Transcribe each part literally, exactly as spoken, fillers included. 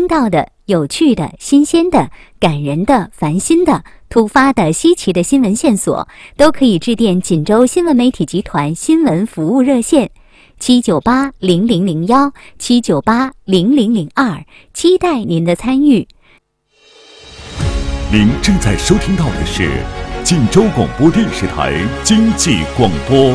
到的有趣的、新鲜的、感人的、烦心的、突发的、稀奇的新闻线索，都可以致电锦州新闻媒体集团新闻服务热线七九八零零零一七九八零零零二，期待您的参与。 您正在收听到的是锦州广播电视台经济广播。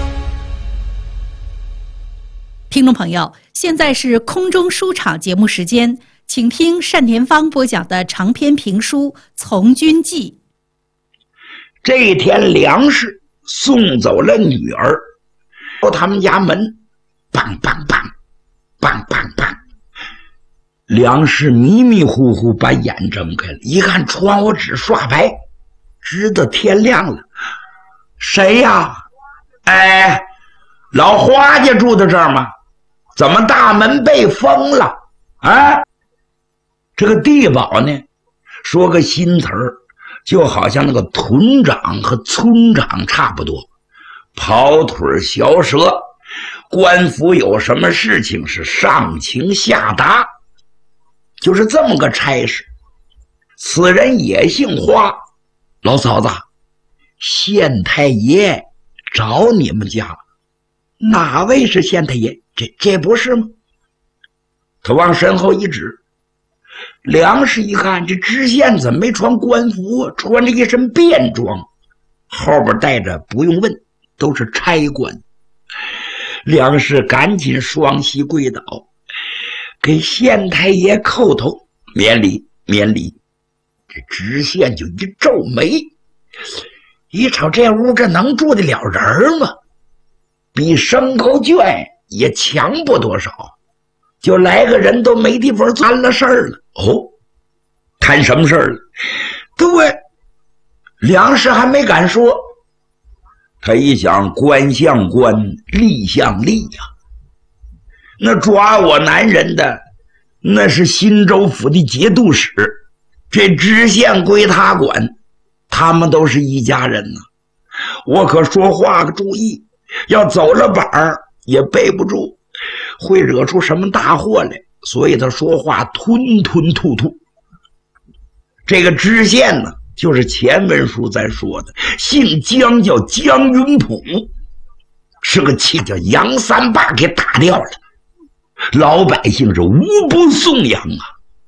听众朋友，现在是空中书场节目时间，请听单田芳播讲的长篇评书《从军记》。 这一天，梁氏送走了女儿，到他们家门，梆梆梆，梆梆梆。梁氏迷迷糊糊把眼睁开了，一看窗户纸刷白，知道天亮了。谁呀？哎，老花家住在这儿吗？怎么大门被封了啊？这个地保呢，说个新词儿，就好像那个屯长和村长差不多，跑腿小舌。官府有什么事情是上情下达，就是这么个差事。此人也姓花。老嫂子，县太爷找你们家。哪位是县太爷？这这不是吗？他往身后一指。梁氏一看，这知县怎么没穿官服啊？穿着一身便装，后边带着不用问，都是差官。梁氏赶紧双膝跪倒，给县太爷叩头，免礼免礼。这知县就一皱眉，一瞅这屋这能住得了人吗？比牲口圈也强不多少，就来个人都没地方谈了事儿了。哦，谈什么事儿了？对，梁氏还没敢说。他一想，官像官，吏像吏呀、啊，那抓我男人的那是新州府的节度使，这知县归他管，他们都是一家人呢、啊。我可说话个注意，要走了板儿也背不住，会惹出什么大祸来。所以他说话吞吞吐吐。这个知县呢，就是前文书咱说的，姓姜，叫姜云普，是个气叫杨三爸给打掉了，老百姓是无不颂扬啊。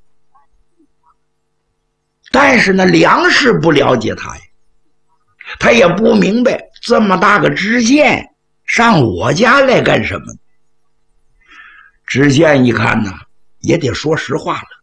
但是呢，梁氏不了解他呀，他也不明白这么大个知县上我家来干什么。知县一看呢，也得说实话了。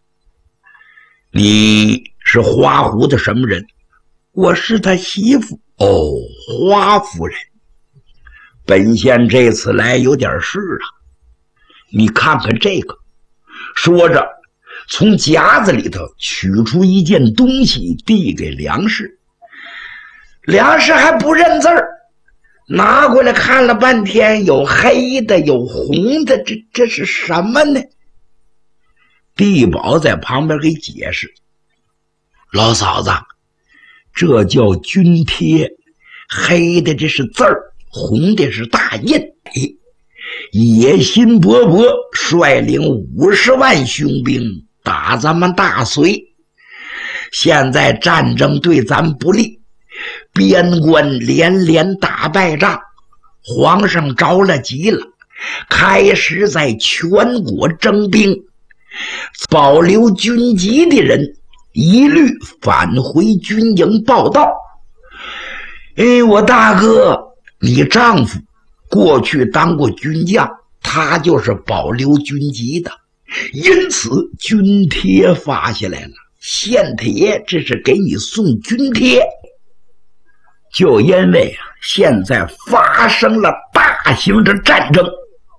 你是花胡子什么人？我是他媳妇。哦，花夫人。本县这次来有点事啊，你看看这个。说着，从夹子里头取出一件东西递给梁氏。梁氏还不认字儿，拿过来看了半天，有黑的有红的，这这是什么呢？地保在旁边给解释，老嫂子，这叫军贴，黑的这是字儿，红的是大印。野心勃勃，率领五十万雄兵打咱们大隋，现在战争对咱不利，边关连连打败仗，皇上着了急了，开始在全国征兵，保留军籍的人一律返回军营报到。哎，我大哥，你丈夫过去当过军将，他就是保留军籍的，因此军贴发下来了。县太爷这是给你送军贴，就因为啊，现在发生了大型的战争。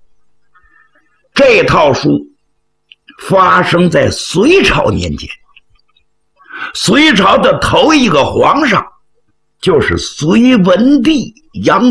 这套书发生在隋朝年间，隋朝的头一个皇上就是隋文帝杨